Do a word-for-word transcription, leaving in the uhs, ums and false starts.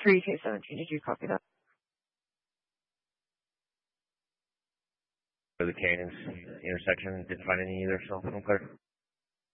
three K seventeen, did you copy that? For the Canyons intersection, didn't find any either, so I'm clear.